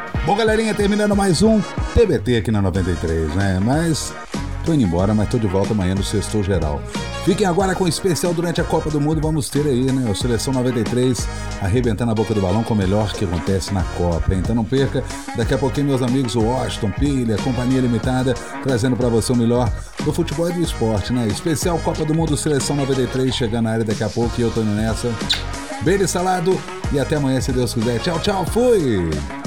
Bom, galerinha, terminando mais um TBT aqui na 93, né? Mas tô indo embora, mas tô de volta amanhã no Sextou Geral. Fiquem agora com o especial durante a Copa do Mundo. Vamos ter aí, né? O Seleção 93 arrebentando a boca do balão com o melhor que acontece na Copa. Então não perca. Daqui a pouquinho, meus amigos, o Washington, Pilha, Companhia Limitada, trazendo pra você o melhor do futebol e do esporte, né? Especial Copa do Mundo Seleção 93 chegando na área daqui a pouco e eu tô indo nessa. Beijo salado e até amanhã, se Deus quiser. Tchau, tchau, fui!